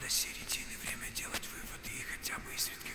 до середины время делать выводы и хотя бы из ветки